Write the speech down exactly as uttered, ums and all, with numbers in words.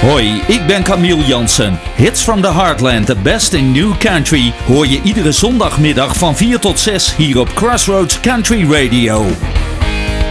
Hoi, ik ben Camille Jansen. Hits from the Heartland, the best in new country, hoor je iedere zondagmiddag van vier tot zes hier op Crossroads Country Radio.